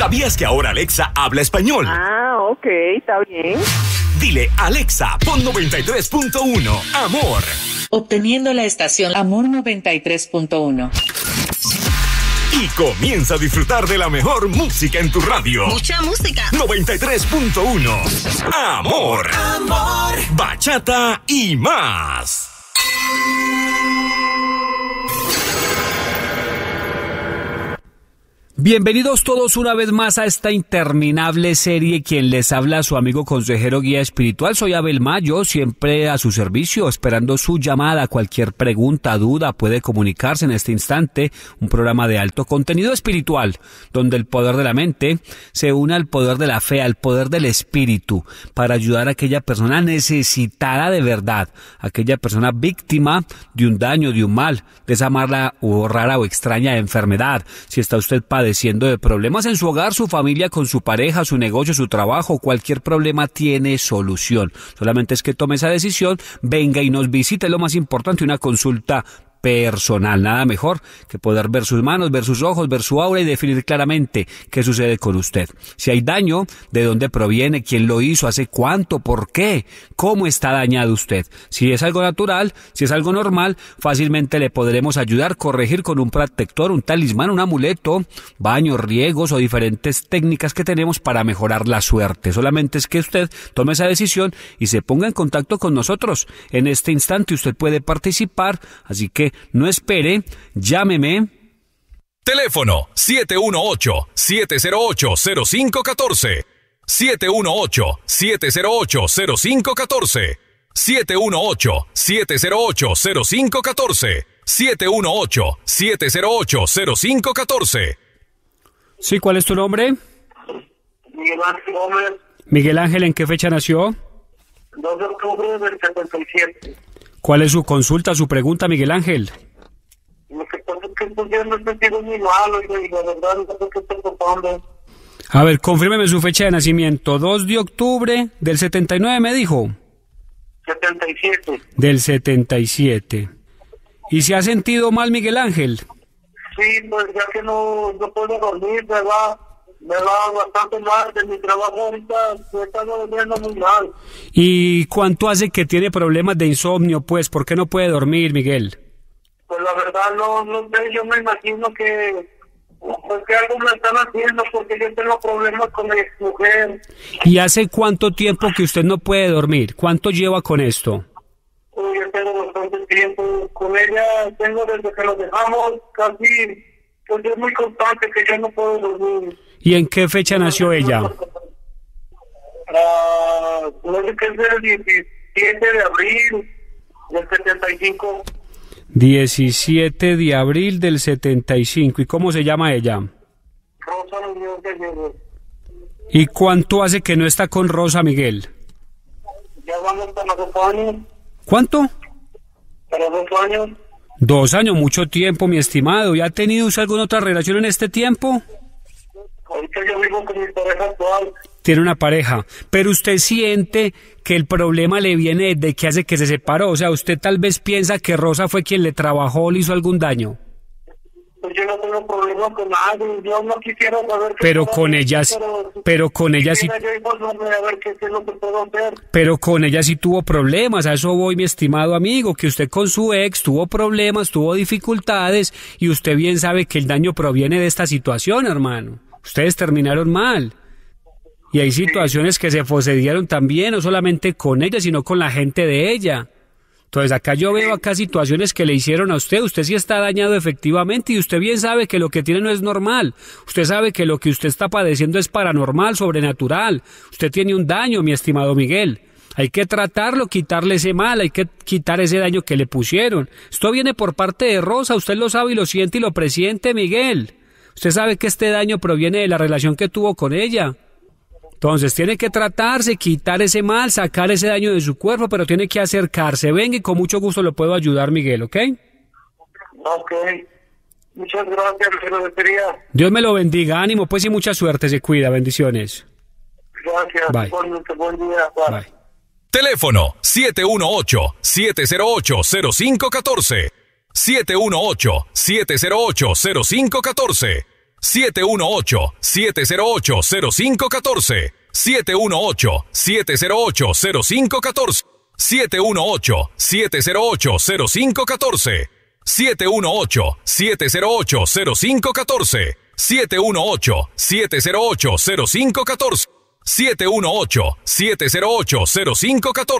¿Sabías que ahora Alexa habla español? Ah, ok, está bien. Dile, Alexa, pon 93.1, Amor. Obteniendo la estación Amor 93.1. Y comienza a disfrutar de la mejor música en tu radio. Mucha música. 93.1, Amor. Amor. Bachata y más. Bienvenidos todos una vez más a esta interminable serie. Quien les habla, su amigo consejero guía espiritual. Soy Abel Mayo, siempre a su servicio, esperando su llamada. Cualquier pregunta, duda, puede comunicarse en este instante. Un programa de alto contenido espiritual, donde el poder de la mente se une al poder de la fe, al poder del espíritu, para ayudar a aquella persona necesitada de verdad, aquella persona víctima de un daño, de un mal, de esa mala o rara o extraña enfermedad. Si está usted padeciendo de problemas en su hogar, su familia, con su pareja, su negocio, su trabajo, cualquier problema tiene solución. Solamente es que tome esa decisión, venga y nos visite. Lo más importante, una consulta personal. Nada mejor que poder ver sus manos, ver sus ojos, ver su aura y definir claramente qué sucede con usted. Si hay daño, de dónde proviene, quién lo hizo, hace cuánto, por qué, cómo está dañado usted. Si es algo natural, si es algo normal, fácilmente le podremos ayudar, corregir con un protector, un talismán, un amuleto, baños, riegos o diferentes técnicas que tenemos para mejorar la suerte. Solamente es que usted tome esa decisión y se ponga en contacto con nosotros. En este instante usted puede participar, así que no espere, llámeme. Teléfono 718-708-0514. 718-708-0514. 718-708-0514. 718-708-0514. Sí, ¿cuál es tu nombre? Miguel Ángel Gómez. Miguel Ángel, ¿en qué fecha nació? 2 de octubre del 77. ¿Cuál es su consulta, su pregunta, Miguel Ángel? Lo que pasa es que estos días me he sentido muy malo y la verdad no sé qué estoy pasando. A ver, confírmeme su fecha de nacimiento. 2 de octubre del 79, me dijo. 77. Del 77. ¿Y se ha sentido mal, Miguel Ángel? Sí, pues ya que no puedo dormir, me va bastante mal de mi trabajo ahorita, me está durmiendo muy mal. ¿Y cuánto hace que tiene problemas de insomnio, pues? ¿Por qué no puede dormir, Miguel? Pues la verdad no sé, yo me imagino que algo me están haciendo porque yo tengo problemas con mi exmujer. ¿Y hace cuánto tiempo que usted no puede dormir? ¿Cuánto lleva con esto? Yo tengo bastante tiempo con ella, tengo desde que nos dejamos casi, pues es muy constante que yo no puedo dormir. ¿Y en qué fecha nació ella? No sé qué es el 17 de abril del 75. 17 de abril del 75. ¿Y cómo se llama ella? Rosa Muñoz Gallegos. ¿Y cuánto hace que no está con Rosa, Miguel? Ya vamos para 2 años. ¿Cuánto? Para 2 años. 2 años, mucho tiempo, mi estimado. ¿Ya ha tenido usted alguna otra relación en este tiempo? Ahorita yo vivo con mi pareja actual. Tiene una pareja, pero usted siente que el problema le viene de que hace que se separó. O sea, usted tal vez piensa que Rosa fue quien le trabajó o le hizo algún daño. Pues yo no tengo problema con nadie, yo no quisiera saber qué Pero puedo con hacer, ella, pero con ella sí. Quisiera yo informarme a ver qué es lo que puedo hacer. Pero con ella sí tuvo problemas, a eso voy, mi estimado amigo, que usted con su ex tuvo problemas, tuvo dificultades, y usted bien sabe que el daño proviene de esta situación, hermano. Ustedes terminaron mal. Y hay situaciones que se sucedieron también, no solamente con ella, sino con la gente de ella. Entonces acá yo veo situaciones que le hicieron a usted sí está dañado efectivamente, y usted bien sabe que lo que tiene no es normal. Usted sabe que lo que usted está padeciendo es paranormal, sobrenatural. Usted tiene un daño, mi estimado Miguel. Hay que tratarlo, quitarle ese mal, hay que quitar ese daño que le pusieron. Esto viene por parte de Rosa, usted lo sabe y lo siente y lo presiente, Miguel. Usted sabe que este daño proviene de la relación que tuvo con ella. Entonces tiene que tratarse, quitar ese mal, sacar ese daño de su cuerpo, pero tiene que acercarse. Venga y con mucho gusto lo puedo ayudar, Miguel, ¿ok? Ok. Muchas gracias, me agradecería. Dios me lo bendiga, ánimo pues y mucha suerte, se cuida, bendiciones. Gracias. Bye. Buen día. Bye. Bye. Teléfono 718-708-0514. 718-708-0514. 718-708-0514. 718-708-0514. 718-708-0514. 718-708-0514. 718-708-0514. 718-708-0514.